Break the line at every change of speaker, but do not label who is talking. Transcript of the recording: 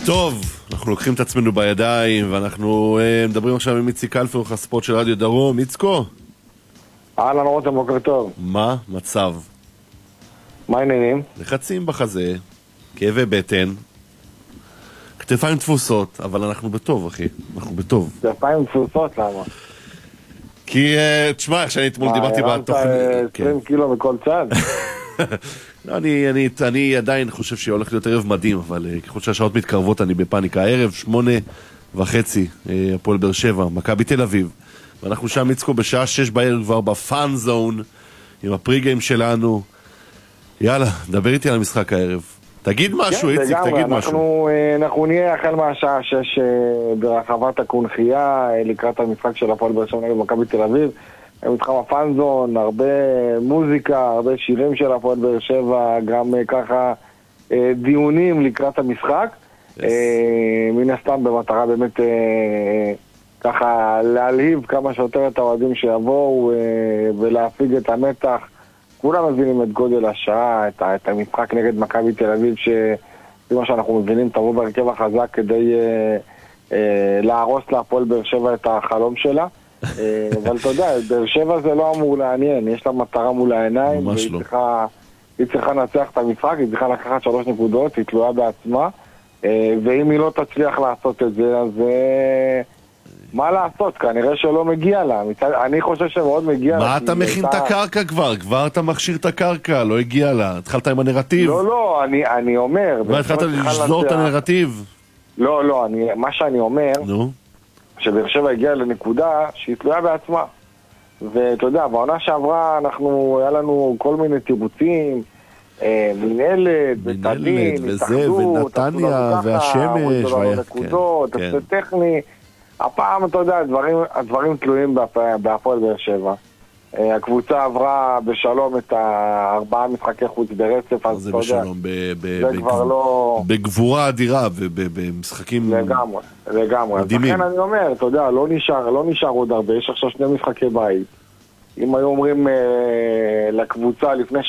טוב, אנחנו לוקחים את עצמנו בידיים, ואנחנו מדברים עכשיו עם איציק אלפי, עורך הספורט של רדיו דרום. איצקו?
אהלן רותם, בוקר טוב.
מה מצב?
מה העניינים?
לחצים בחזה, כאבי בטן, כתפיים תפוסות, אבל אנחנו בטוב, אחי. אנחנו בטוב.
כתפיים תפוסות, למה?
כי, תשמע, איך שאני אתמול דיברתי בתוכנית...
20 קילו מכל צד?
לא, אני עדיין חושב שהולך להיות ערב מדהים, אבל ככל שהשעות מתקרבות אני בפאניקה. הערב 8:30, הפועל באר שבע, מכבי תל אביב. ואנחנו שם איצקו בשעה 6 בערב כבר בפאן זון, עם הפריגיים שלנו. יאללה, דבר איתי על המשחק הערב. תגיד משהו, איציק, תגיד משהו.
אנחנו נהיה החל מהשעה 6 ברחבת הקונחייה, לקראת המשחק של הפועל באר שבע נגד מכבי תל אביב. מתחם הפאנזון, הרבה מוזיקה, הרבה שירים של הפועל באר שבע, גם ככה דיונים לקראת המשחק. מן הסתם במטרה באמת ככה להלהיב כמה שיותר את האוהדים שיבואו ולהפיג את המתח. כולם מבינים את גודל השעה, את המשחק נגד מכבי תל אביב, שמה שאנחנו מבינים תבוא בהרכב החזק כדי להרוס להפועל באר שבע את החלום שלה. אבל אתה יודע, באר שבע זה לא אמור לעניין, יש לה מטרה מול העיניים, היא צריכה לנצח את המשחק, היא צריכה לקחת 3 נקודות, היא תלויה בעצמה, ואם היא לא תצליח לעשות את זה, אז מה לעשות? כנראה שלא מגיע לה. אני חושב שמאוד מגיע לה.
מה אתה מכין את הקרקע כבר אתה מכשיר את הקרקע, לא הגיע לה. התחלת עם הנרטיב?
לא, אני אומר.
מה, התחלת לשזור את הנרטיב?
לא, מה שאני אומר, שבאר שבע הגיעה לנקודה שהיא תלויה בעצמה. ואתה יודע, בעונה שעברה היה לנו כל מיני תירוצים, מנהלת, ותדין,
וזה, ונתניה, והשמש,
נקודות, הפסד טכני. הפעם, אתה יודע, הדברים תלויים בהפועל באר שבע. הקבוצה עברה בשלום את 4 משחקי חוץ ברצף, אז אתה יודע, זה כבר לא...
בגבורה אדירה ובמשחקים
לגמרי. לכן אני אומר, אתה יודע, לא נשאר עוד הרבה, יש עכשיו 2 משחקי בית. אם היו אומרים לקבוצה לפני